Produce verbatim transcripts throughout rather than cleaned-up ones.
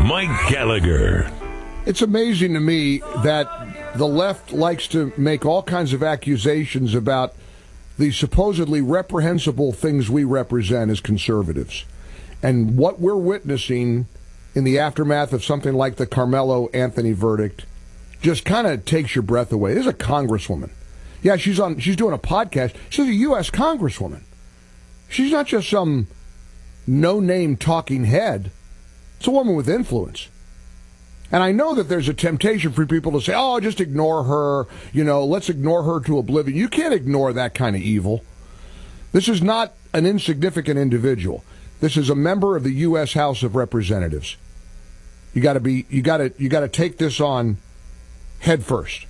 Mike Gallagher. It's amazing to me that the left likes to make all kinds of accusations about the supposedly reprehensible things we represent as conservatives. And what we're witnessing in the aftermath of something like the Carmelo Anthony verdict just kind of takes your breath away. This is a congresswoman. Yeah, she's on. She's doing a podcast. She's a U S congresswoman. She's not just some no-name talking head. It's a woman with influence. And I know that there's a temptation for people to say, oh, just ignore her. You know, let's ignore her to oblivion. You can't ignore that kind of evil. This is not an insignificant individual. This is a member of the U S House of Representatives. You got to be, you got to, you got to take this on head first.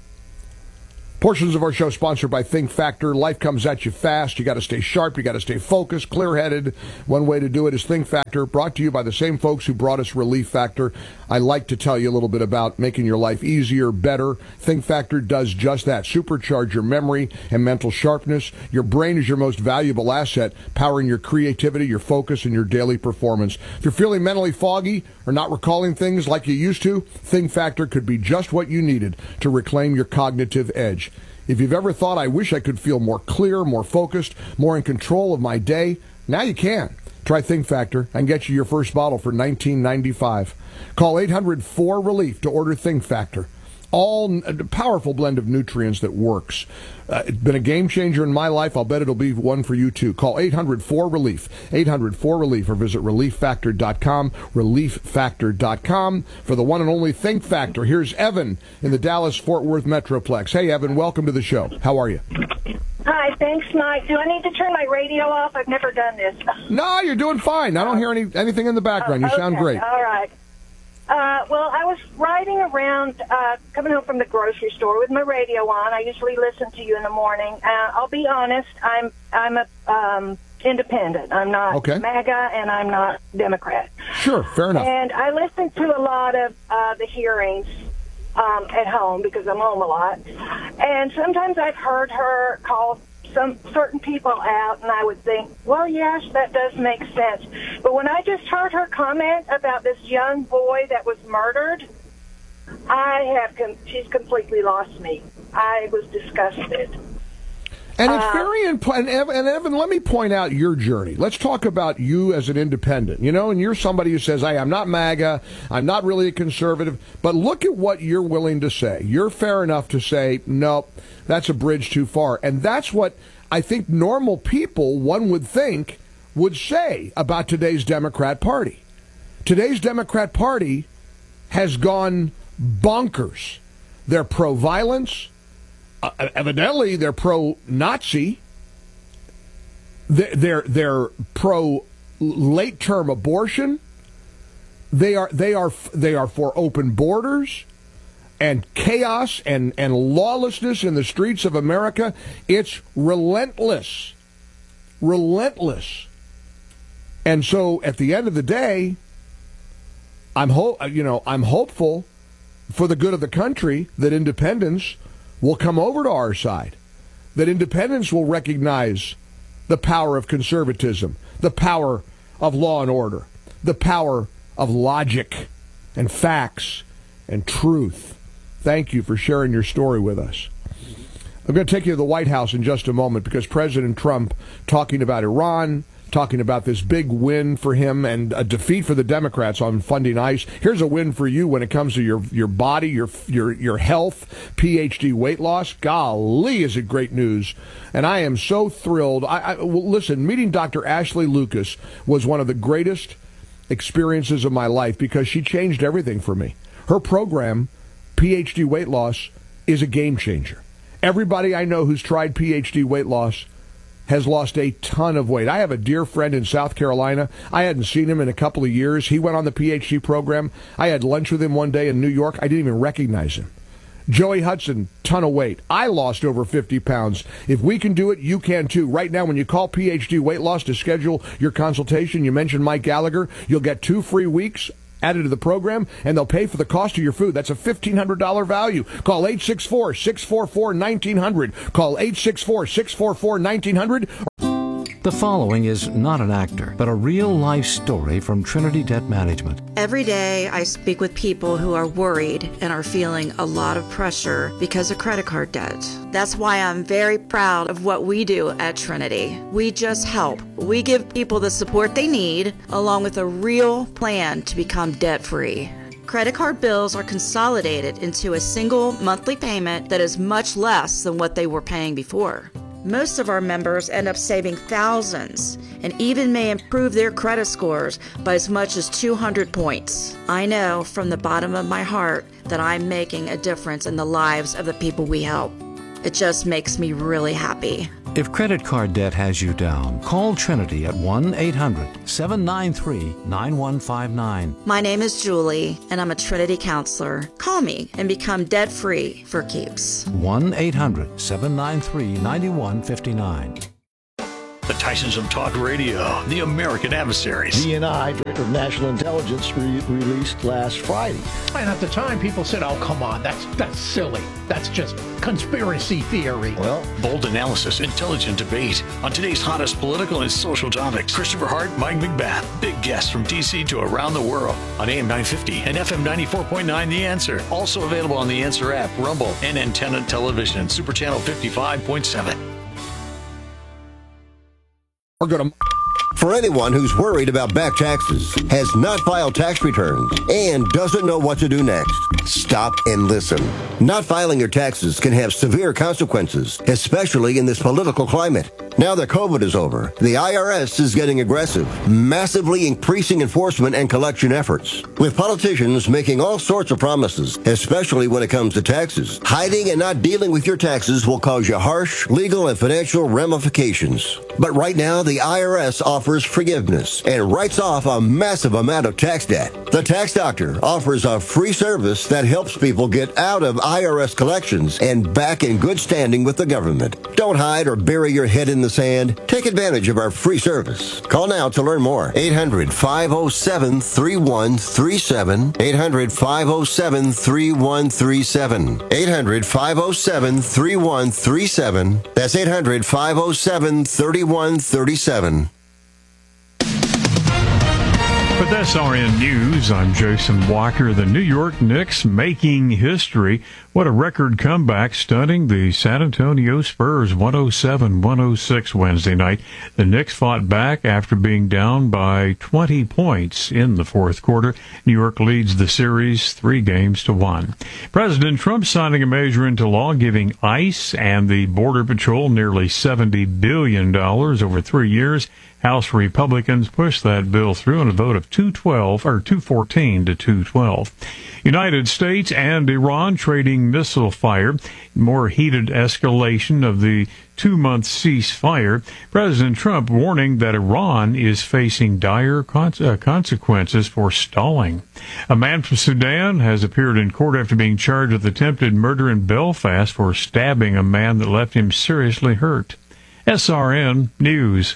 Portions of our show sponsored by Think Factor. Life comes at you fast. You got to stay sharp. You got to stay focused, clear-headed. One way to do it is Think Factor, brought to you by the same folks who brought us Relief Factor. I like to tell you a little bit about making your life easier, better. Think Factor does just that. Supercharge your memory and mental sharpness. Your brain is your most valuable asset, powering your creativity, your focus, and your daily performance. If you're feeling mentally foggy or not recalling things like you used to, Think Factor could be just what you needed to reclaim your cognitive edge. If you've ever thought, I wish I could feel more clear, more focused, more in control of my day, now you can. Try Think Factor and get you your first bottle for nineteen ninety-five. Call eight hundred four relief to order Think Factor. All a powerful blend of nutrients that works. Uh, it's been a game changer in my life. I'll bet it'll be one for you too. Call eight hundred four relief, eight hundred four relief, or visit relief factor dot com, relief factor dot com for the one and only Think Factor. Here's Evan in the Dallas-Fort Worth Metroplex. Hey, Evan, welcome to the show. How are you? Hi, thanks, Mike. Do I need to turn my radio off? I've never done this. No, you're doing fine. I don't hear any anything in the background. You oh, okay. sound great. All right. Uh, well, I was riding around, uh, coming home from the grocery store with my radio on. I usually listen to you in the morning. Uh, I'll be honest, I'm I'm a um, independent. I'm not okay. MAGA, and I'm not Democrat. Sure, fair enough. And I listen to a lot of uh, the hearings um, at home because I'm home a lot. And sometimes I've heard her call some certain people out, and I would think, well, yes, that does make sense. But when I just heard her comment about this young boy that was murdered, I have com- she's completely lost me. I was disgusted. And it's uh, very important. And Evan, and Evan, let me point out your journey. Let's talk about you as an independent. You know, and you're somebody who says, hey, I'm not MAGA, I'm not really a conservative, but look at what you're willing to say. You're fair enough to say, nope, that's a bridge too far. And that's what I think normal people, one would think, would say about today's Democrat Party. Today's Democrat Party has gone bonkers. They're pro-violence. Uh, evidently, they're pro-Nazi. They're, they're, they're pro-late-term abortion. They are, they are, they are for open borders and chaos and, and lawlessness in the streets of America. It's relentless. Relentless. And so, at the end of the day, I'm ho- you know, I'm hopeful for the good of the country that independents will come over to our side, that independents will recognize the power of conservatism, the power of law and order, the power of logic and facts and truth. Thank you for sharing your story with us. I'm going to take you to the White House in just a moment because President Trump talking about Iran, talking about this big win for him and a defeat for the Democrats on funding ICE. Here's a win for you when it comes to your your body, your your your health, P H D weight loss. Golly, is it great news. And I am so thrilled. I, I well, listen, meeting Doctor Ashley Lucas was one of the greatest experiences of my life because she changed everything for me. Her program, P H D weight loss, is a game changer. Everybody I know who's tried P H D weight loss has lost a ton of weight. I have a dear friend in South Carolina. I hadn't seen him in a couple of years. He went on the P H D program. I had lunch with him one day in New York. I didn't even recognize him. Joey Hudson, ton of weight. I lost over fifty pounds. If we can do it, you can too. Right now, when you call P H D Weight Loss to schedule your consultation, you mention Mike Gallagher, you'll get two free weeks added to the program, and they'll pay for the cost of your food. That's a fifteen hundred dollars value. Call eight six four, six four four, one nine zero zero. Call eight six four, six four four, one nine zero zero. The following is not an actor, but a real-life story from Trinity Debt Management. Every day I speak with people who are worried and are feeling a lot of pressure because of credit card debt. That's why I'm very proud of what we do at Trinity. We just help. We give people the support they need, along with a real plan to become debt-free. Credit card bills are consolidated into a single monthly payment that is much less than what they were paying before. Most of our members end up saving thousands and even may improve their credit scores by as much as two hundred points. I know from the bottom of my heart that I'm making a difference in the lives of the people we help. It just makes me really happy. If credit card debt has you down, call Trinity at one eight hundred seven nine three nine one five nine. My name is Julie, and I'm a Trinity counselor. Call me and become debt-free for keeps. one eight hundred seven nine three nine one five nine. The Tysons of Talk Radio, the American Adversaries. D N I, Director of National Intelligence, re- released last Friday. And at the time, people said, oh, come on, that's that's silly. That's just conspiracy theory. Well, bold analysis, intelligent debate on today's hottest political and social topics. Christopher Hart, Mike McBath, big guests from D C to around the world on A M nine fifty and F M ninety-four point nine The Answer. Also available on The Answer app, Rumble, and Antenna Television, Super Channel fifty-five point seven. We're going to... For anyone who's worried about back taxes, has not filed tax returns, and doesn't know what to do next, stop and listen. Not filing your taxes can have severe consequences, especially in this political climate. Now that COVID is over, the I R S is getting aggressive, massively increasing enforcement and collection efforts. With politicians making all sorts of promises, especially when it comes to taxes, hiding and not dealing with your taxes will cause you harsh legal and financial ramifications. But right now, the I R S offers forgiveness and writes off a massive amount of tax debt. The Tax Doctor offers a free service that helps people get out of I R S collections and back in good standing with the government. Don't hide or bury your head in the sand. Take advantage of our free service. Call now to learn more. eight hundred five oh seven three one three seven. eight hundred five oh seven three one three seven. eight hundred five oh seven three one three seven. That's eight hundred five oh seven three one three seven. With S R N News, I'm Jason Walker. The New York Knicks making history. What a record comeback, stunning the San Antonio Spurs one oh seven one oh six Wednesday night. The Knicks fought back after being down by twenty points in the fourth quarter. New York leads the series three games to one. President Trump signing a measure into law giving ICE and the Border Patrol nearly seventy billion dollars over three years. House Republicans pushed that bill through in a vote of two twelve or two fourteen to two twelve. United States and Iran trading missile fire. More heated escalation of the two-month ceasefire. President Trump warning that Iran is facing dire con- uh, consequences for stalling. A man from Sudan has appeared in court after being charged with attempted murder in Belfast for stabbing a man that left him seriously hurt. S R N News.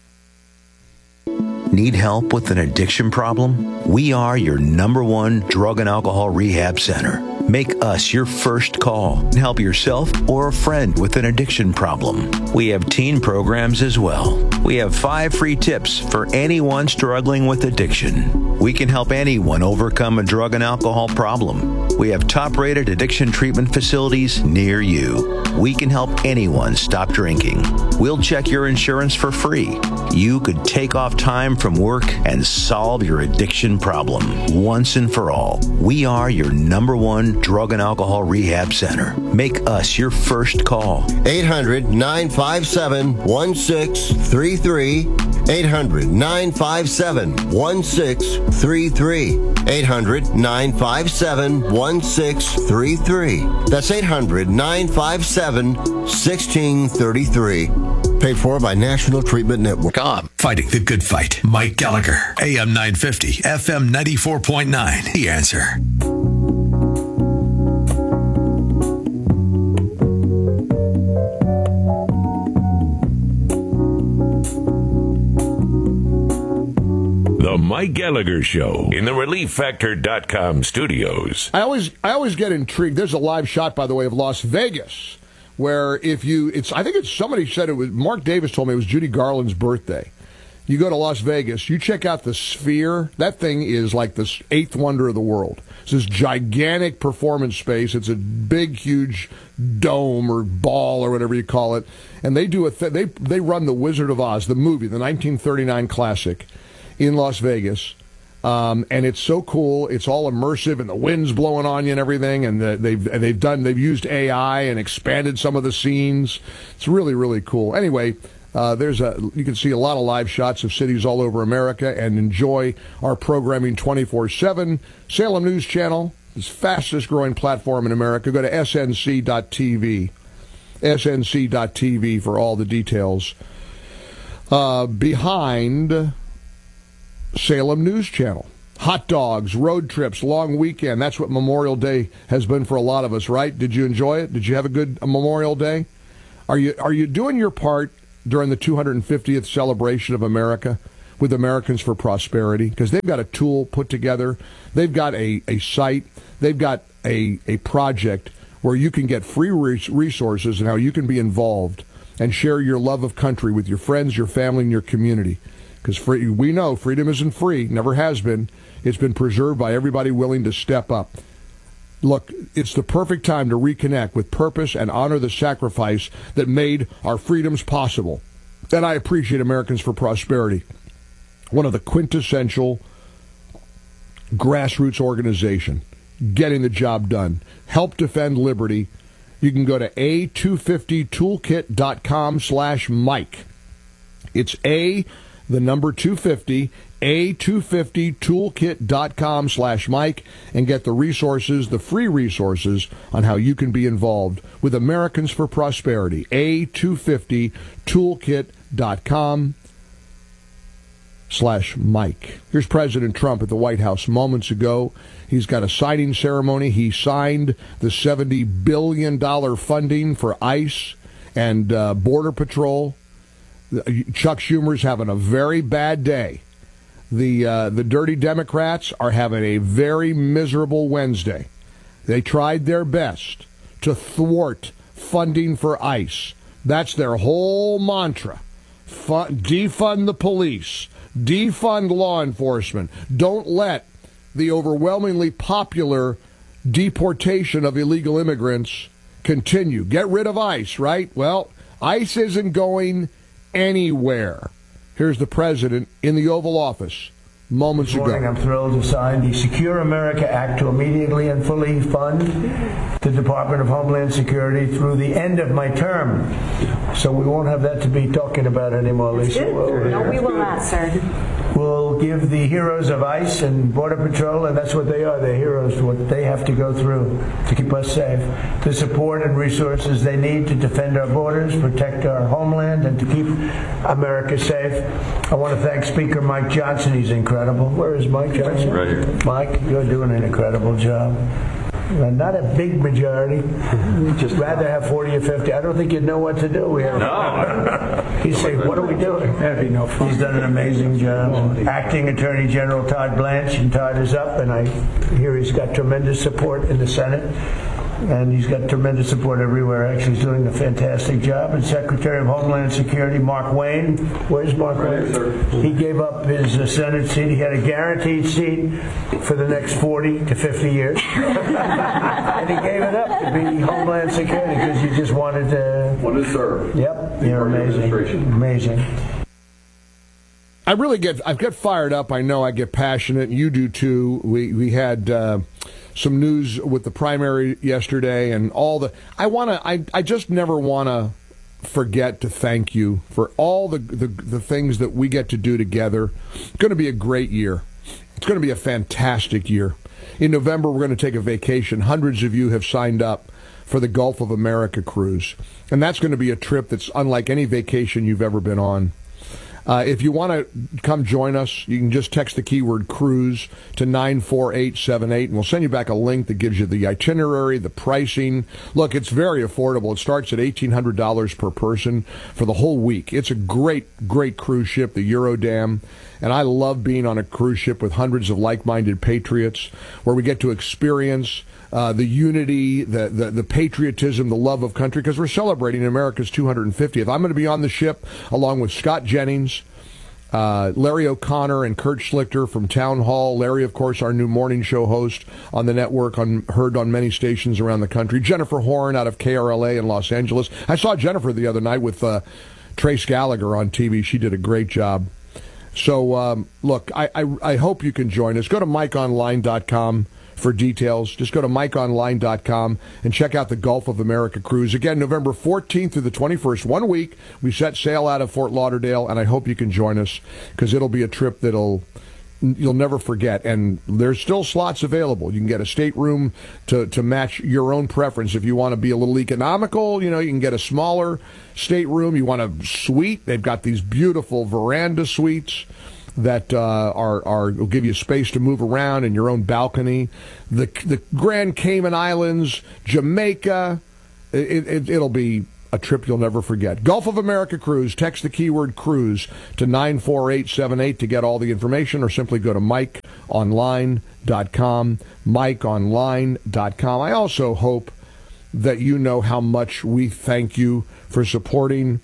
Need help with an addiction problem? We are your number one drug and alcohol rehab center. Make us your first call and help yourself or a friend with an addiction problem. We have teen programs as well. We have five free tips for anyone struggling with addiction. We can help anyone overcome a drug and alcohol problem. We have top-rated addiction treatment facilities near you. We can help anyone stop drinking. We'll check your insurance for free. You could take off time from work and solve your addiction problem once and for all. We are your number one drug and alcohol rehab center. Make us your first call. eight hundred nine five seven one six three three. eight hundred nine five seven one six three three. eight hundred nine five seven one six three three. That's eight hundred nine five seven one six three three. Paid for by National Treatment Network. Fighting the good fight. Mike Gallagher. A M nine fifty, F M ninety-four point nine. The Answer. The Mike Gallagher Show in the Relief Factor dot com studios. I always, I always get intrigued. There's a live shot, by the way, of Las Vegas, where if you, it's, I think it's, somebody said it was, Mark Davis told me it was Judy Garland's birthday. You go to Las Vegas, you check out the Sphere. That thing is like the eighth wonder of the world. It's this gigantic performance space. It's a big, huge dome or ball or whatever you call it. And they do a th- they they run the Wizard of Oz, the movie, the nineteen thirty-nine classic, in Las Vegas. Um, and it's so cool. It's all immersive, and the wind's blowing on you and everything. And the, they've they've done they've used A I and expanded some of the scenes. It's really really cool. Anyway, uh, there's a you can see a lot of live shots of cities all over America and enjoy our programming twenty-four seven. Salem News Channel, the fastest growing platform in America. Go to S N C dot T V, S N C dot T V for all the details. Uh, behind Salem News Channel. Hot dogs, road trips, long weekend. That's what Memorial Day has been for a lot of us, right? Did you enjoy it? Did you have a good a Memorial Day? Are you are you doing your part during the two hundred fiftieth celebration of America with Americans for Prosperity? Because they've got a tool put together. They've got a, a site. They've got a, a project where you can get free resources and how you can be involved and share your love of country with your friends, your family, and your community. Because we know freedom isn't free, never has been. It's been preserved by everybody willing to step up. Look, it's the perfect time to reconnect with purpose and honor the sacrifice that made our freedoms possible. And I appreciate Americans for Prosperity, one of the quintessential grassroots organization, getting the job done. Help defend liberty. You can go to A two fifty toolkit dot com slash Mike. It's A... the number two fifty, A two fifty toolkit dot com slash Mike, and get the resources, the free resources, on how you can be involved with Americans for Prosperity. A two fifty toolkit dot com slash Mike. Here's President Trump at the White House moments ago. He's got a signing ceremony. He signed the seventy billion dollars funding for ICE and uh, Border Patrol. Chuck Schumer's having a very bad day. The uh, the dirty Democrats are having a very miserable Wednesday. They tried their best to thwart funding for ICE. That's their whole mantra. Fun, defund the police. Defund law enforcement. Don't let the overwhelmingly popular deportation of illegal immigrants continue. Get rid of ICE, right? Well, ICE isn't going anywhere. Here's the president in the Oval Office moments This morning, ago. I'm thrilled to sign the Secure America Act to immediately and fully fund the Department of Homeland Security through the end of my term. So we won't have that to be talking about anymore, Lisa. No, we will not, sir. We'll give the heroes of ICE and Border Patrol, and that's what they are, they're heroes, what they have to go through to keep us safe, the support and resources they need to defend our borders, protect our homeland, and to keep America safe. I want to thank Speaker Mike Johnson. He's incredible. Where is Mike Johnson? Right here. Mike, you're doing an incredible job. And not a big majority. We'd just rather have forty or fifty. I don't think you'd know what to do. We have no. He'd say, what are we doing? That'd be no fun. He's done an amazing job. Acting Attorney General Todd Blanche, and Todd is up, and I hear he's got tremendous support in the Senate. And he's got tremendous support everywhere. Actually, he's doing a fantastic job. And Secretary of Homeland Security, Mark Wayne. Where's Mark right, Wayne? Sir. He gave up his uh, Senate seat. He had a guaranteed seat for the next forty to fifty years. And he gave it up to be Homeland Security because you just wanted to... Wanted to serve. Yep, you're amazing. Amazing. I really get, I get fired up. I know I get passionate. You do too. We we had uh, some news with the primary yesterday and all the, I want to, I, I just never want to forget to thank you for all the, the, the things that we get to do together. It's going to be a great year. It's going to be a fantastic year. In November, we're going to take a vacation. Hundreds of you have signed up for the Gulf of America cruise. And that's going to be a trip that's unlike any vacation you've ever been on. Uh, if you want to come join us, you can just text the keyword cruise to nine four eight seven eight, and we'll send you back a link that gives you the itinerary, the pricing. Look, it's very affordable. It starts at eighteen hundred dollars per person for the whole week. It's a great, great cruise ship, the Eurodam, and I love being on a cruise ship with hundreds of like-minded patriots where we get to experience Uh, the unity, the, the the patriotism, the love of country, because we're celebrating America's two hundred fiftieth. I'm going to be on the ship along with Scott Jennings, uh, Larry O'Connor, and Kurt Schlichter from Town Hall. Larry, of course, our new morning show host on the network, on, heard on many stations around the country. Jennifer Horn out of K R L A in Los Angeles. I saw Jennifer the other night with uh, Trace Gallagher on T V. She did a great job. So, um, look, I, I, I hope you can join us. Go to mike online dot com. For details. Just go to mike online dot com and check out the Gulf of America cruise. Again, November fourteenth through the twenty-first, one week. We set sail out of Fort Lauderdale, and I hope you can join us because it'll be a trip that'll you'll never forget. And there's still slots available. You can get a stateroom to, to match your own preference. If you want to be a little economical, you know, you can get a smaller stateroom. You want a suite. They've got these beautiful veranda suites that uh, are, are will give you space to move around in your own balcony. The the Grand Cayman Islands, Jamaica, it, it, it'll be a trip you'll never forget. Gulf of America Cruise. Text the keyword cruise to nine four eight seven eight to get all the information, or simply go to mike online dot com, mike online dot com. I also hope that you know how much we thank you for supporting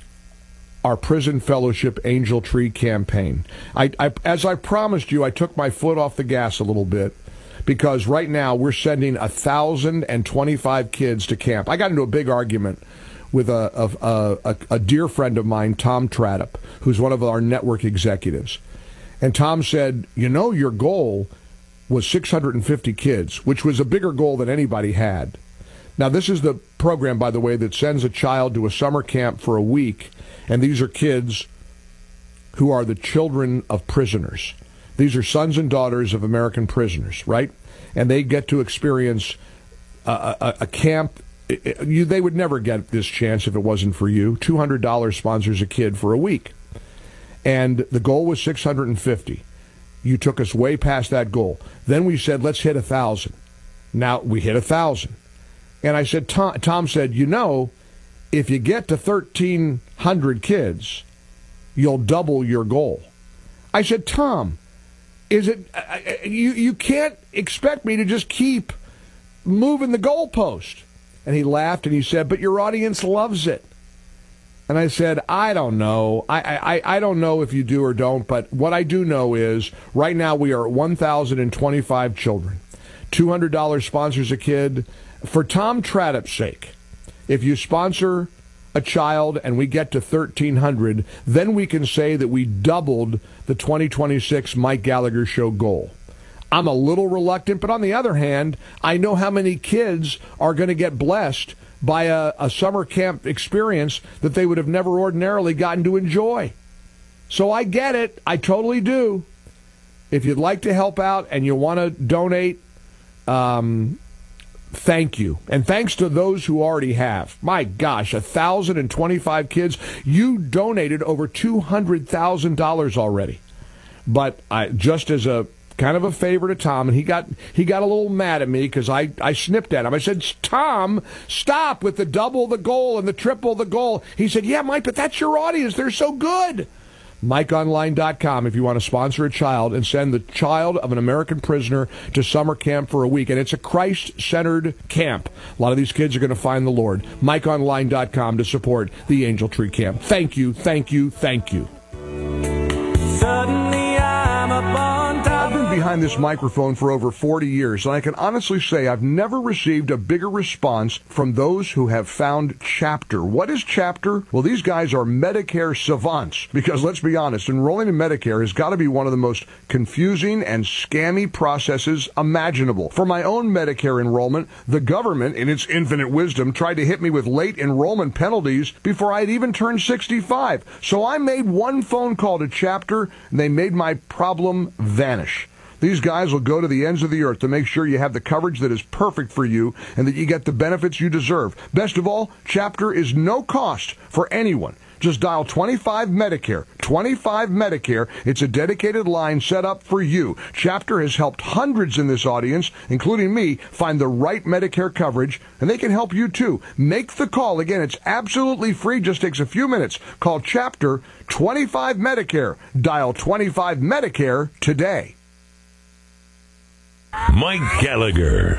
our Prison Fellowship Angel Tree campaign. I, I, as I promised you, I took my foot off the gas a little bit because right now we're sending one thousand twenty-five kids to camp. I got into a big argument with a, a, a, a dear friend of mine, Tom Tradup, who's one of our network executives. And Tom said, you know, your goal was six hundred fifty kids, which was a bigger goal than anybody had. Now, this is the program, by the way, that sends a child to a summer camp for a week. And these are kids who are the children of prisoners. These are sons and daughters of American prisoners, right? And they get to experience a, a, a camp. You, they would never get this chance if it wasn't for you. two hundred dollars sponsors a kid for a week. And the goal was six hundred fifty. You took us way past that goal. Then we said, let's hit one thousand. Now we hit one thousand. And I said, Tom, Tom said, you know, if you get to thirteen hundred kids, you'll double your goal. I said, Tom, is it uh, you? You can't expect me to just keep moving the goalpost. And he laughed and he said, but your audience loves it. And I said, I don't know. I, I, I don't know if you do or don't, but what I do know is right now we are at one thousand twenty-five children. two hundred dollars sponsors a kid. For Tom Tradup's sake, if you sponsor a child and we get to thirteen hundred, then we can say that we doubled the twenty twenty-six Mike Gallagher Show goal. I'm a little reluctant, but on the other hand, I know how many kids are going to get blessed by a, a summer camp experience that they would have never ordinarily gotten to enjoy. So I get it. I totally do. If you'd like to help out and you want to donate, um, thank you. And thanks to those who already have. My gosh, one thousand twenty-five kids. You donated over two hundred thousand dollars already. But I, just as a kind of a favor to Tom, and he got he got a little mad at me because I, I snipped at him. I said, Tom, stop with the double the goal and the triple the goal. He said, yeah, Mike, but that's your audience. They're so good. mike online dot com if you want to sponsor a child and send the child of an American prisoner to summer camp for a week. And it's a Christ-centered camp. A lot of these kids are going to find the Lord. mike online dot com to support the Angel Tree Camp. Thank you, thank you, thank you. Suddenly I'm up on top. I've been behind this microphone for over forty years, and I can honestly say I've never received a bigger response from those who have found Chapter. What is Chapter? Well, these guys are Medicare savants, because let's be honest, enrolling in Medicare has got to be one of the most confusing and scammy processes imaginable. For my own Medicare enrollment, the government, in its infinite wisdom, tried to hit me with late enrollment penalties before I'd even turned sixty-five. So I made one phone call to Chapter, and they made my problem vanish. These guys will go to the ends of the earth to make sure you have the coverage that is perfect for you and that you get the benefits you deserve. Best of all, Chapter is no cost for anyone. Just dial twenty-five Medicare. twenty-five Medicare. It's a dedicated line set up for you. Chapter has helped hundreds in this audience, including me, find the right Medicare coverage, and they can help you too. Make the call. Again, it's absolutely free. Just takes a few minutes. Call Chapter twenty-five Medicare. Dial twenty-five Medicare today. Mike Gallagher.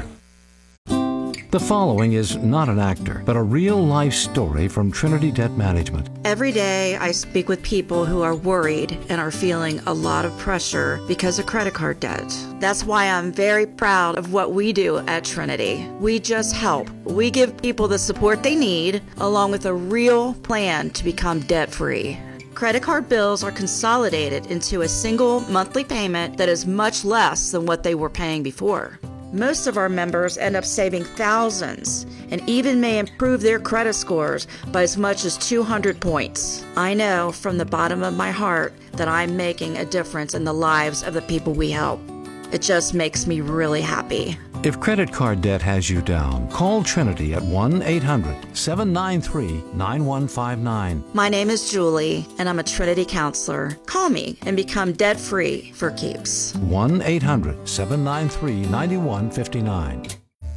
The following is not an actor, but a real-life story from Trinity Debt Management. Every day I speak with people who are worried and are feeling a lot of pressure because of credit card debt. That's why I'm very proud of what we do at Trinity. We just help. We give people the support they need, along with a real plan to become debt-free. Credit card bills are consolidated into a single monthly payment that is much less than what they were paying before. Most of our members end up saving thousands and even may improve their credit scores by as much as two hundred points. I know from the bottom of my heart that I'm making a difference in the lives of the people we help. It just makes me really happy. If credit card debt has you down, call Trinity at one eight hundred seven nine three nine one five nine. My name is Julie, and I'm a Trinity counselor. Call me and become debt-free for keeps. one eight hundred seven nine three nine one five nine.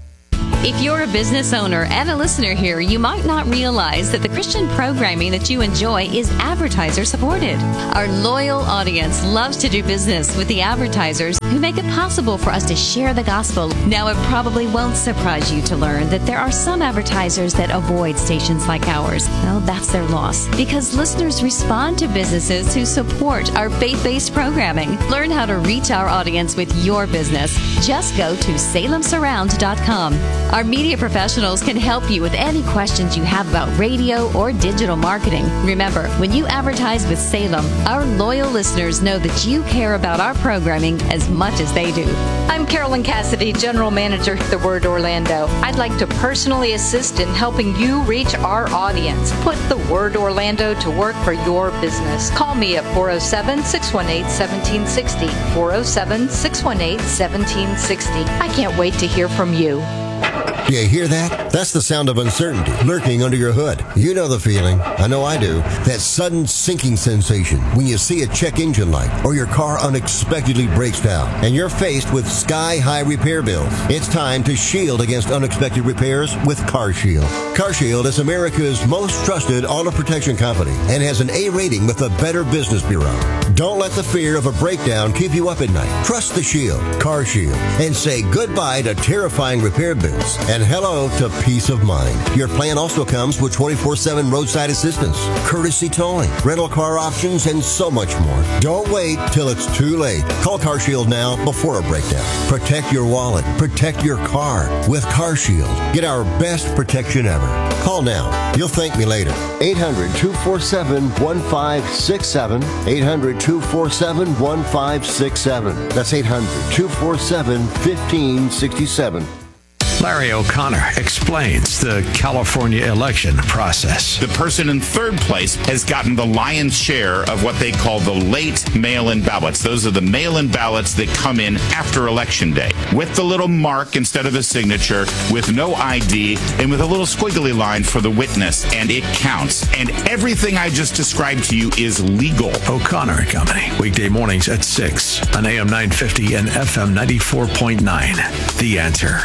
If you're a business owner and a listener here, you might not realize that the Christian programming that you enjoy is advertiser supported. Our loyal audience loves to do business with the advertisers who make it possible for us to share the gospel. Now, it probably won't surprise you to learn that there are some advertisers that avoid stations like ours. Well, that's their loss, because listeners respond to businesses who support our faith-based programming. Learn how to reach our audience with your business. Just go to salem surround dot com. Our media professionals can help you with any questions you have about radio or digital marketing. Remember, when you advertise with Salem, our loyal listeners know that you care about our programming as much as they do. I'm Carolyn Cassidy, General Manager at The Word Orlando. I'd like to personally assist in helping you reach our audience. Put The Word Orlando to work for your business. Call me at four oh seven, six one eight, one seven six oh, four oh seven, six one eight, one seven six oh. I can't wait to hear from you. You hear that? That's the sound of uncertainty lurking under your hood. You know the feeling. I know I do. That sudden sinking sensation when you see a check engine light or your car unexpectedly breaks down and you're faced with sky-high repair bills. It's time to shield against unexpected repairs with CarShield. CarShield is America's most trusted auto protection company and has an A rating with the Better Business Bureau. Don't let the fear of a breakdown keep you up at night. Trust the Shield, CarShield, and say goodbye to terrifying repair bills and hello to peace of mind. Your plan also comes with twenty-four seven roadside assistance, courtesy towing, rental car options, and so much more. Don't wait till it's too late. Call CarShield now before a breakdown. Protect your wallet. Protect your car with CarShield. Get our best protection ever. Call now. You'll thank me later. eight hundred, two four seven, one five six seven. eight hundred, two four seven, one five six seven. That's eight hundred, two four seven, one five six seven. Larry O'Connor explains the California election process. The person in third place has gotten the lion's share of what they call the late mail-in ballots. Those are the mail-in ballots that come in after Election Day, with the little mark instead of a signature, with no I D, and with a little squiggly line for the witness, and it counts. And everything I just described to you is legal. O'Connor and Company, weekday mornings at six on A M nine fifty and F M ninety-four point nine. The Answer.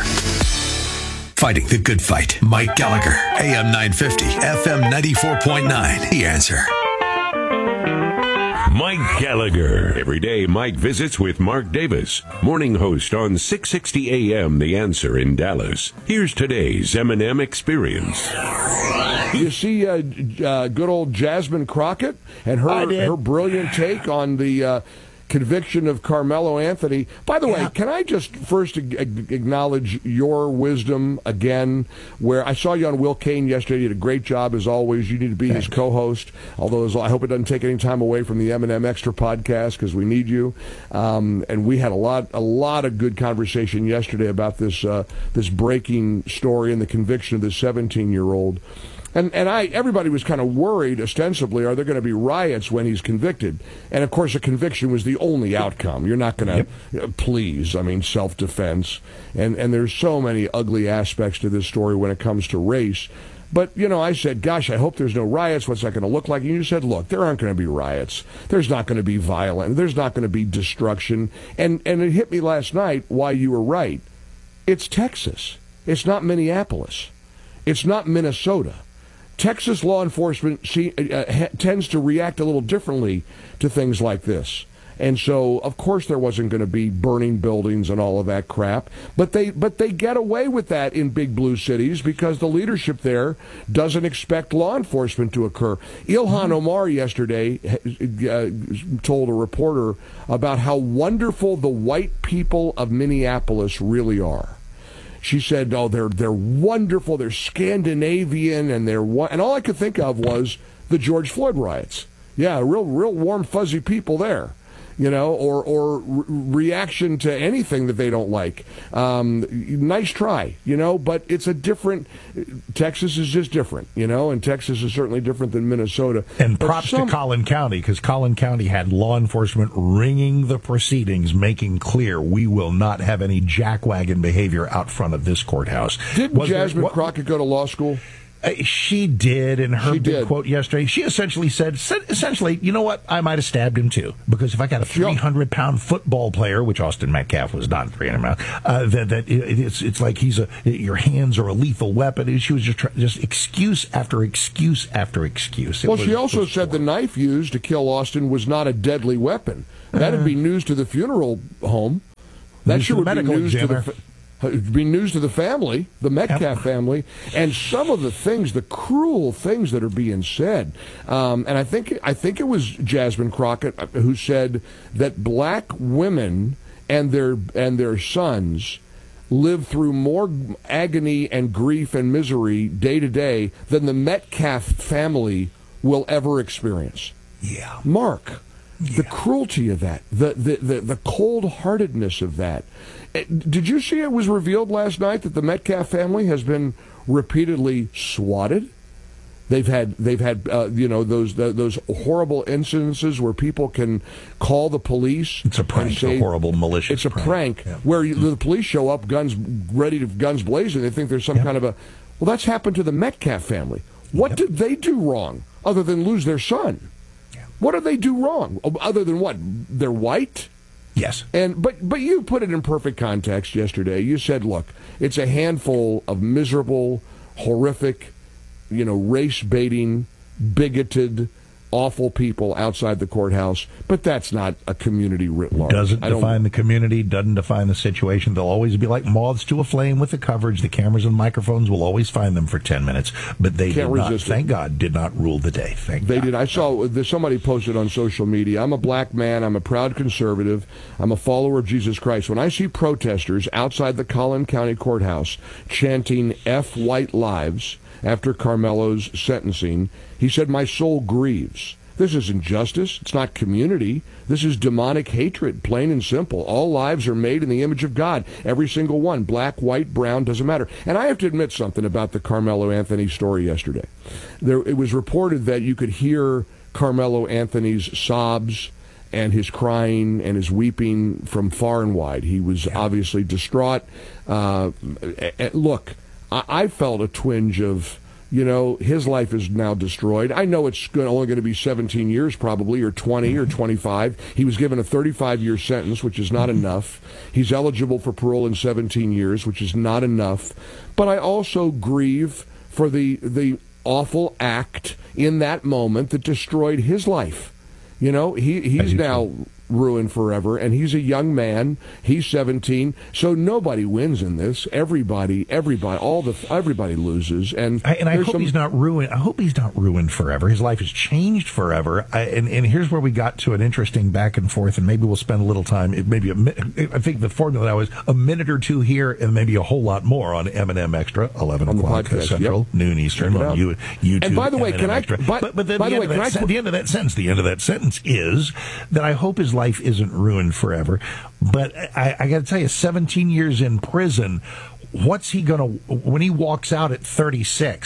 Fighting the good fight. Mike Gallagher, A M nine fifty, F M ninety-four point nine. The Answer. Mike Gallagher. Every day, Mike visits with Mark Davis, morning host on six sixty A M The Answer in Dallas. Here's today's M and M Experience. You see uh, uh, good old Jasmine Crockett and her her brilliant take on the uh, conviction of Carmelo Anthony. By the yeah. way, can I just first acknowledge your wisdom again, where I saw you on Will Kane yesterday. You did a great job, as always. You need to be Thanks. his co-host, although I hope it doesn't take any time away from the M and M Extra podcast, because we need you. Um, and we had a lot a lot of good conversation yesterday about this uh, this breaking story and the conviction of this seventeen-year-old. And and I everybody was kind of worried, ostensibly, are there going to be riots when he's convicted? And, of course, a conviction was the only outcome. You're not going to, yep. uh, please, I mean, self-defense. And, and there's so many ugly aspects to this story when it comes to race. But, you know, I said, gosh, I hope there's no riots. What's that going to look like? And you said, look, there aren't going to be riots. There's not going to be violence. There's not going to be destruction. And, and it hit me last night why you were right. It's Texas. It's not Minneapolis. It's not Minnesota. Texas law enforcement see, uh, ha, tends to react a little differently to things like this. And so, of course, there wasn't going to be burning buildings and all of that crap. But they but they get away with that in big blue cities because the leadership there doesn't expect law enforcement to occur. Ilhan Omar yesterday uh, told a reporter about how wonderful the white people of Minneapolis really are. She said, "Oh, they're they're wonderful. They're Scandinavian, and they're and all I could think of was the George Floyd riots. Yeah, real real warm, fuzzy people there, you know, or or re- reaction to anything that they don't like. Um, nice try, you know, but it's a different. Texas is just different, you know, and Texas is certainly different than Minnesota. And But props some- to Collin County, because Collin County had law enforcement ringing the proceedings, making clear we will not have any jackwagon behavior out front of this courthouse. Didn't Was there- Jasmine what- Crockett go to law school? Uh, she did, in her She big did. quote yesterday, she essentially said, said, essentially, you know what, I might have stabbed him too. Because if I got a three hundred pound football player, which Austin Metcalf was not three hundred pounds, uh, that, that it, it's it's like he's a, your hands are a lethal weapon. And she was just, try, just excuse after excuse after excuse. It Well, was, she also was said the knife used to kill Austin was not a deadly weapon. That'd be news to the funeral home. That News sure to would the be medical news to the. examiner. Fa- It'd be news to the family, the Metcalf family, and some of the things, the cruel things that are being said. Um, and I think I think it was Jasmine Crockett who said that black women and their and their sons live through more agony and grief and misery day to day than the Metcalf family will ever experience. Yeah, Mark. The cruelty of that, the, the, the, the cold-heartedness of that. Did you see it was revealed last night that the Metcalf family has been repeatedly swatted? They've had they've had uh, you know those the, those horrible incidences where people can call the police. It's a prank, and say, a horrible, malicious It's a prank, prank yeah. where you, the police show up, guns ready to guns blazing. They think there's some Yep. kind of a. Well, that's happened to the Metcalf family. What Yep. did they do wrong other than lose their son? What did they do wrong other than what? They're white? Yes. And but but you put it in perfect context yesterday. You said, look, it's a handful of miserable, horrific, you know, race-baiting, bigoted, awful people outside the courthouse, but that's not a community writ large. Doesn't I don't- define the community, doesn't define the situation. They'll always be like moths to a flame with the coverage. The cameras and microphones will always find them for ten minutes, but they Can't did not, resist it. thank God, did not rule the day. Thank They God. did. I saw there's somebody posted on social media. I'm a black man. I'm a proud conservative. I'm a follower of Jesus Christ. When I see protesters outside the Collin County Courthouse chanting F white lives after Carmelo's sentencing, he said, my soul grieves. This isn't justice. It's not community. This is demonic hatred, plain and simple. All lives are made in the image of God. Every single one. Black, white, brown, doesn't matter. And I have to admit something about the Carmelo Anthony story yesterday. There, it was reported that you could hear Carmelo Anthony's sobs and his crying and his weeping from far and wide. He was obviously distraught. Uh, look, I, I felt a twinge of... You know, his life is now destroyed. I know it's only going to be seventeen years probably, or twenty or twenty-five. He was given a thirty-five year sentence, which is not enough. He's eligible for parole in seventeen years, which is not enough. But I also grieve for the the awful act in that moment that destroyed his life. You know, he he's now ruined forever, and he's a young man. He's seventeen, so nobody wins in this. Everybody, everybody, all the everybody loses. And I, and I there's hope some- he's not ruined. I hope he's not ruined forever. His life has changed forever. I, and, and here's where we got to an interesting back and forth, and maybe we'll spend a little time. It maybe a, mi- I think the formula now is a minute or two here, and maybe a whole lot more on M and M Extra, eleven On the o'clock podcast, Central, yep. noon Eastern Check it on out. you, YouTube. And by the way, M and M can I- Extra. by- but, but then by the, the end way, of can that, I sen- qu- the end of that sentence, the end of that sentence is that I hope his life isn't ruined forever. But I, I got to tell you, seventeen years in prison, what's he going to, when he walks out at thirty-six, what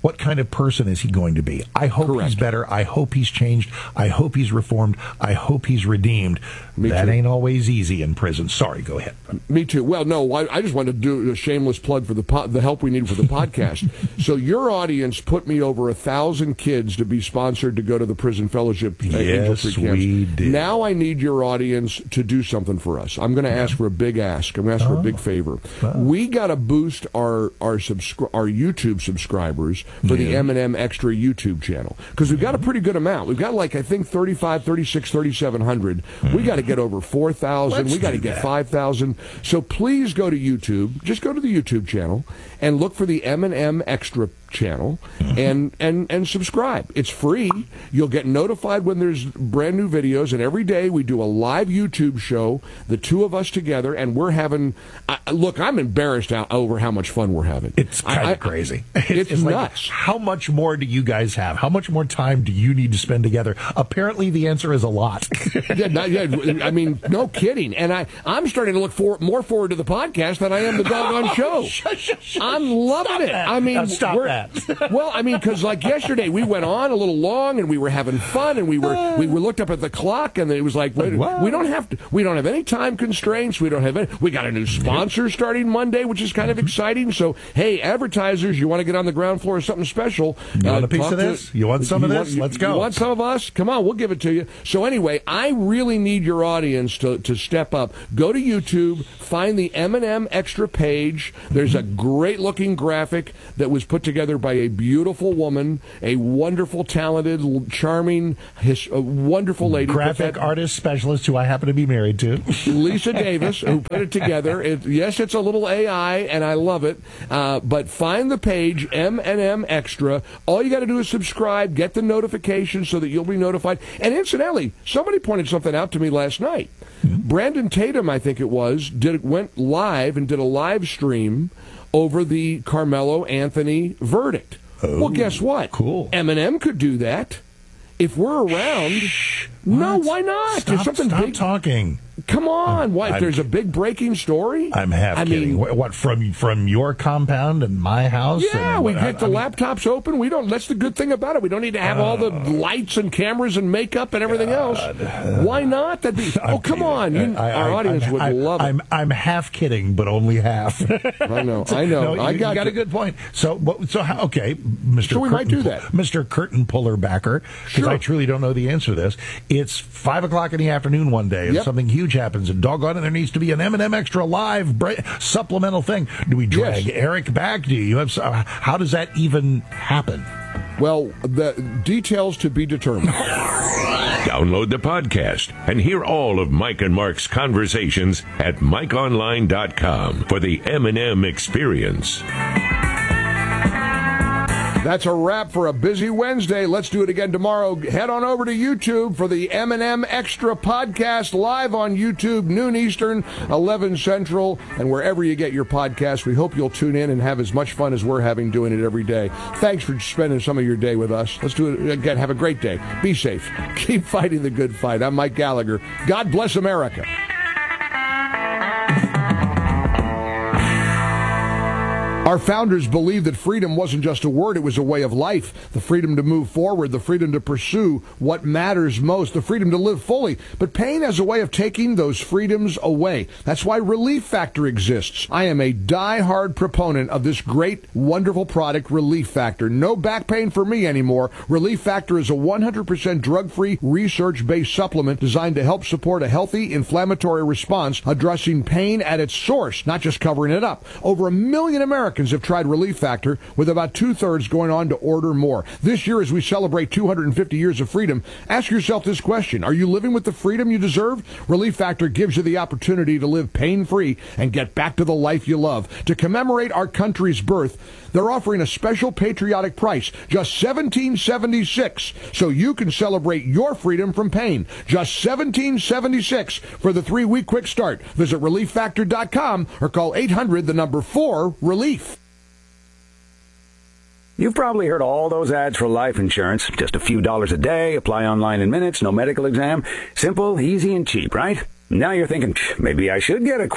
what kind of person is he going to be? I hope Correct. he's better. I hope he's changed. I hope he's reformed. I hope he's redeemed. Me that too. Ain't always easy in prison. Sorry, go ahead. Me too. Well, no, I, I just wanted to do a shameless plug for the po- the help we need for the podcast. So your audience put me over a thousand kids to be sponsored to go to the Prison Fellowship uh, Angel Tree camps. We did. Now I need your audience to do something for us. I'm going to ask for a big ask. I'm going to ask oh. for a big favor. Oh. We got to boost our our subscri- our YouTube subscribers for yeah. the M and M Extra YouTube channel because we've got a pretty good amount. We've got like I think thirty-five, thirty-six, thirty-seven hundred. Mm. We got to get over four thousand. We got to get that. five thousand. So please go to YouTube. Just go to the YouTube channel and look for the M and M Extra channel and and and subscribe. It's free. You'll get notified when there's brand new videos, and every day we do a live YouTube show, the two of us together, and we're having I, look I'm embarrassed out over how much fun we're having. It's kind of crazy. It's, it's nuts. Like, how much more do you guys have? How much more time do you need to spend together? Apparently the answer is a lot. yeah, not, yeah, I mean, no kidding. And I I'm starting to look for, more forward to the podcast than I am the doggone show. I'm loving stop it. That. I mean, now stop we're, that. Well, I mean, because like yesterday we went on a little long and we were having fun and we were we were looked up at the clock and it was like wait, we don't have to we don't have any time constraints. We don't have any. We got a new sponsor starting Monday, which is kind of exciting. So hey, advertisers, you want to get on the ground floor of something special? You uh, want a piece of this? To, you want some of this? Want, Let's go. You want some of us? Come on, we'll give it to you. So anyway, I really need your audience to to step up. Go to YouTube, find the M and M Extra page. There's a great looking graphic that was put together by a beautiful woman, a wonderful, talented, charming, his, a wonderful lady. Graphic that, artist specialist who I happen to be married to. Lisa Davis, who put it together. It, yes, it's a little A I, and I love it. Uh, but find the page, M and M Extra. All you got to do is subscribe, get the notifications so that you'll be notified. And incidentally, somebody pointed something out to me last night. Mm-hmm. Brandon Tatum, I think it was, did went live and did a live stream over the Carmelo Anthony verdict. Oh, well, guess what? Cool. Eminem could do that. If we're around, Shh, no, why not? Stop, There's something stop big. talking. Come on, what? I'm, There's a big breaking story. I'm half I kidding. Mean, what from from your compound and my house? Yeah, and we what, get I, the I mean, laptops open. We don't. That's the good thing about it. We don't need to have uh, all the lights and cameras and makeup and everything else. Uh, Why not? That'd be. Oh, come on! You, I, I, our audience I'm, would I, love it. I'm I'm half kidding, but only half. I know. I know. No, I you, got, you got a good point. So so how, okay, Mister So we Curtain, might do that, Mister Curtain Puller Backer, because sure. I truly don't know the answer to this. It's five o'clock in the afternoon one day, and yep. something huge happens, and doggone it, there needs to be an M and M Extra live bra- supplemental thing. Do we drag yes. Eric back? Do you have? Uh, how does that even happen? Well, the details to be determined. Download the podcast and hear all of Mike and Mark's conversations at mike online dot com for the M and M experience. That's a wrap for a busy Wednesday. Let's do it again tomorrow. Head on over to YouTube for the M and M Extra podcast live on YouTube, noon Eastern, eleven Central, and wherever you get your podcast. We hope you'll tune in and have as much fun as we're having doing it every day. Thanks for spending some of your day with us. Let's do it again. Have a great day. Be safe. Keep fighting the good fight. I'm Mike Gallagher. God bless America. Our founders believed that freedom wasn't just a word, it was a way of life. The freedom to move forward, the freedom to pursue what matters most, the freedom to live fully. But pain has a way of taking those freedoms away. That's why Relief Factor exists. I am a die-hard proponent of this great, wonderful product, Relief Factor. No back pain for me anymore. Relief Factor is a one hundred percent drug-free, research-based supplement designed to help support a healthy inflammatory response, addressing pain at its source, not just covering it up. Over a million Americans have tried Relief Factor, with about two-thirds going on to order more. This year, as we celebrate two hundred fifty years of freedom, ask yourself this question. Are you living with the freedom you deserve? Relief Factor gives you the opportunity to live pain-free and get back to the life you love. To commemorate our country's birth, they're offering a special patriotic price, just seventeen dollars and seventy-six cents, so you can celebrate your freedom from pain. Just seventeen dollars and seventy-six cents for the three-week quick start. Visit relief factor dot com or call eight hundred, the number four, relief. You've probably heard all those ads for life insurance. Just a few dollars a day, apply online in minutes, no medical exam. Simple, easy, and cheap, right? Now you're thinking, maybe I should get a quote.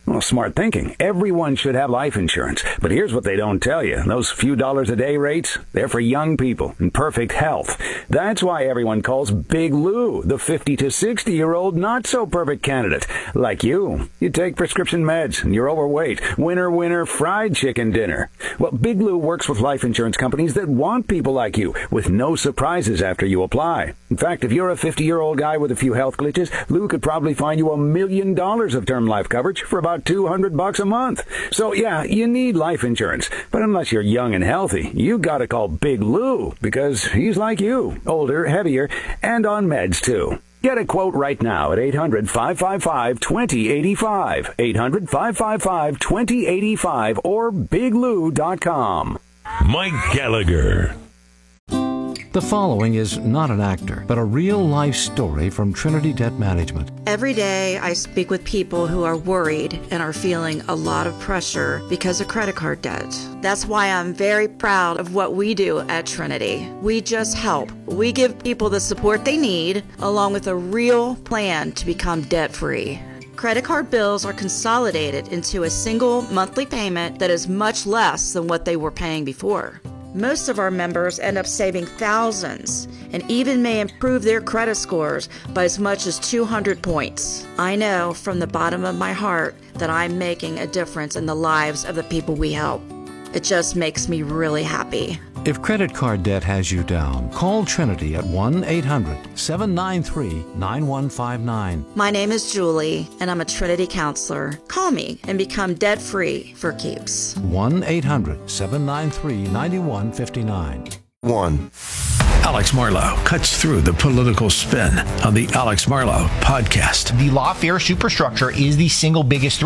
Well, smart thinking. Everyone should have life insurance. But here's what they don't tell you. Those few dollars a day rates, they're for young people in perfect health. That's why everyone calls Big Lou the fifty to sixty-year-old not-so-perfect candidate. Like you. You take prescription meds and you're overweight. Winner, winner, fried chicken dinner. Well, Big Lou works with life insurance companies that want people like you with no surprises after you apply. In fact, if you're a fifty-year-old guy with a few health glitches, Lou could probably find you a million dollars of term life coverage for about two hundred bucks a month. So yeah, you need life insurance. But unless you're young and healthy, you gotta call Big Lou because he's like you, older, heavier, and on meds too. Get a quote right now at eight hundred, five five five, two zero eight five, eight hundred, five five five, two zero eight five, or big lou dot com. Mike Gallagher. The following is not an actor, but a real-life story from Trinity Debt Management. Every day, I speak with people who are worried and are feeling a lot of pressure because of credit card debt. That's why I'm very proud of what we do at Trinity. We just help. We give people the support they need, along with a real plan to become debt-free. Credit card bills are consolidated into a single monthly payment that is much less than what they were paying before. Most of our members end up saving thousands and even may improve their credit scores by as much as two hundred points. I know from the bottom of my heart that I'm making a difference in the lives of the people we help. It just makes me really happy. If credit card debt has you down, call Trinity at one eight hundred, seven nine three, nine one five nine. My name is Julie, and I'm a Trinity counselor. Call me and become debt-free for keeps. one eight hundred, seven nine three, nine one five nine. One. Alex Marlow cuts through the political spin on the Alex Marlow podcast. The lawfare superstructure is the single biggest threat